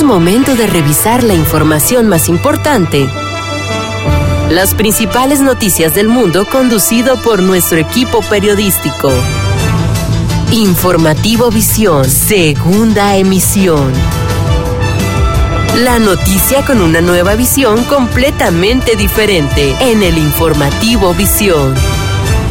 Es momento de revisar la información más importante. Las principales noticias del mundo conducido por nuestro equipo periodístico. Informativo Visión, segunda emisión. La noticia con una nueva visión completamente diferente en el Informativo Visión.